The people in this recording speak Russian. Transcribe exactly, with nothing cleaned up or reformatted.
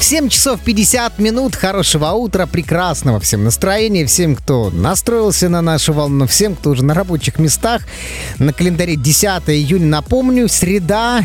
семь часов пятьдесят минут. Хорошего утра, прекрасного всем настроения, всем, кто настроился на нашу волну, всем, кто уже на рабочих местах. На календаре десятое июня, напомню, среда.